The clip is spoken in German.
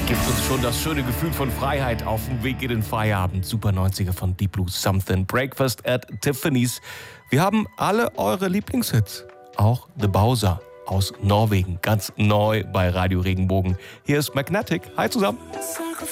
Gibt uns schon das schöne Gefühl von Freiheit auf dem Weg in den Feierabend. Super 90er von Deep Blue Something. Breakfast at Tiffany's. Wir haben alle eure Lieblingshits. Auch The Bowser aus Norwegen. Ganz neu bei Radio Regenbogen. Hier ist Magnetic. Hi zusammen.